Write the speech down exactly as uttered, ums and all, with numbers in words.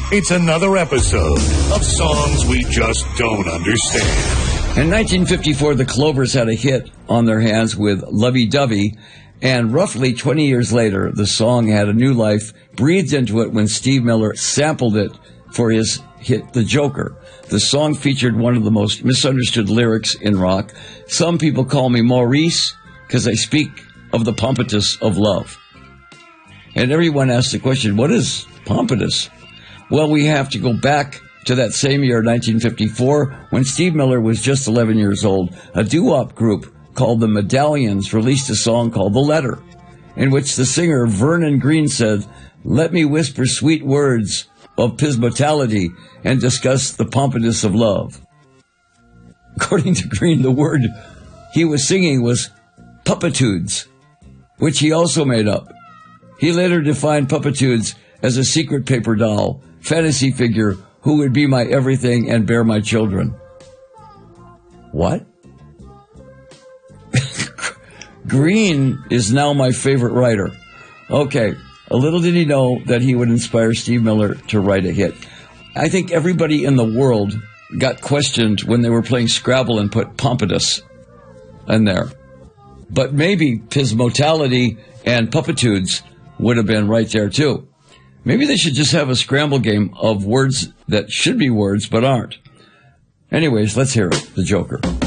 It's another episode of Songs We Just Don't Understand. In nineteen fifty-four, the Clovers had a hit on their hands with Lovey-Dovey, and roughly twenty years later, the song had a new life breathed into it when Steve Miller sampled it for his hit The Joker. The song featured one of the most misunderstood lyrics in rock. Some people call me Maurice because I speak of the pompatus of love. And everyone asks the question, what is pompatus? Well, we have to go back to that same year, nineteen fifty-four, when Steve Miller was just eleven years old. A doo-wop group called the Medallions released a song called The Letter, in which the singer Vernon Green said, "Let me whisper sweet words of pismotality and discuss the pompatus of love." According to Green, the word he was singing was puppitudes, which he also made up. He later defined puppitudes as a secret paper doll, fantasy figure who would be my everything and bear my children. What? Green is now my favorite writer. Okay, a little did he know that he would inspire Steve Miller to write a hit. I think everybody in the world got questioned when they were playing Scrabble and put pompatus in there. But maybe pismotality and puppitudes would have been right there too. Maybe they should just have a scramble game of words that should be words but aren't. Anyways, let's hear it, The Joker.